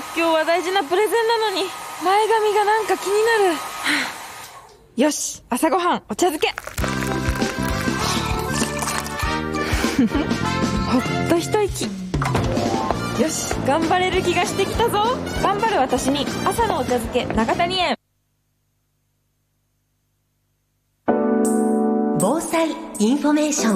今日は大事なプレゼンなのに前髪がなんか気になる。よし、朝ごはんお茶漬け。ほっと一息。よし、頑張れる気がしてきたぞ。頑張る私に朝のお茶漬け長谷園。 防災インフォメーショ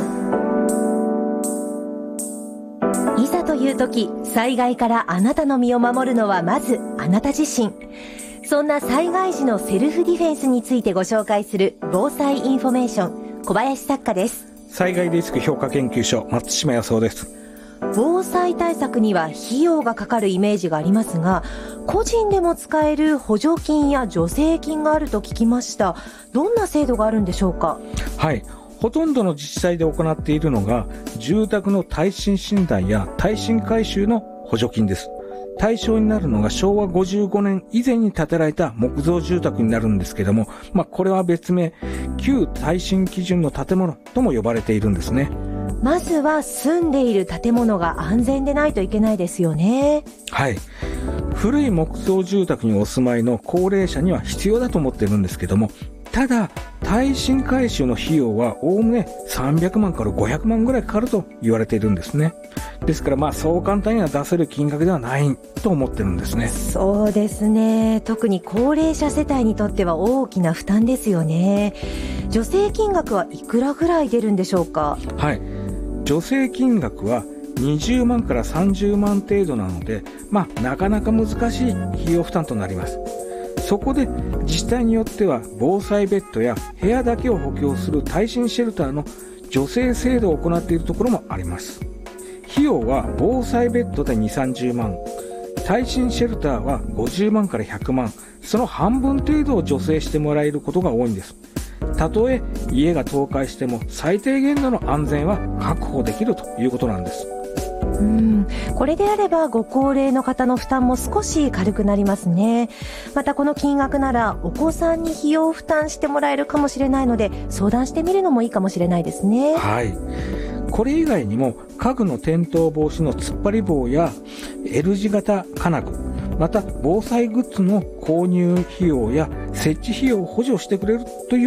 ン。いざという時、災害からあなたの身を守るのはまずあなた自身。そんな災害時のセルフディフェンスについてご紹介する防災インフォメーション、小林作家です。 災害リスク評価研究所、松島康夫です。 防災対策には費用がかかるイメージがありますが、個人でも使える補助金や助成金があると聞きました。どんな制度があるんでしょうか？ はい。ほとんどの自治体で行っているのが、住宅の耐震診断や耐震改修の補助金です。対象になるのが昭和55年以前に建てられた木造住宅になるんですけども、これは別名、旧耐震基準の建物とも呼ばれているんですね。 まずは住んでいる建物が安全でないといけないですよね。 はい。古い木造住宅にお住まいの高齢者には必要だと思ってるんですけども、ただ、耐震改修の費用はおおむね300万から500万ぐらいかかると言われているんですね。ですからそう簡単には出せる金額ではないと思ってるんですね。 そうですね。特に高齢者世帯にとっては大きな負担ですよね。助成金額はいくらぐらい出るんでしょうか？はい。 助成金額は20万から30万程度なので、なかなか難しい費用負担となります。そこで自治体によっては防災ベッドや部屋だけを補強する耐震シェルターの助成制度を行っているところもあります。費用は防災ベッドで2、30万、耐震シェルターは50万から100万、その半分程度を助成してもらえることが多いんです。たとえ家が倒壊しても最低限度の安全は確保できるということなんです。 これであればご高齢の方の負担も少し軽くなりますね。またこの金額ならお子さんに費用負担してもらえるかもしれないので、相談してみるのもいいかもしれないですね。 はい。これ以外にも家具の転倒防止の突っ張り棒や L 字型金具、また防災グッズの購入費用や設置費用を補助してくれるという